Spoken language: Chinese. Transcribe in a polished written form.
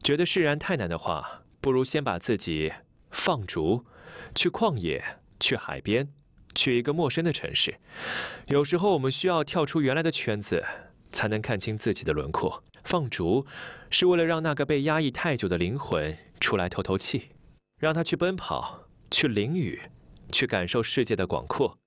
觉得释然太难的话，不如先把自己放逐，去旷野，去海边，去一个陌生的城市。有时候我们需要跳出原来的圈子，才能看清自己的轮廓。放逐是为了让那个被压抑太久的灵魂出来透透气，让他去奔跑，去淋雨，去感受世界的广阔。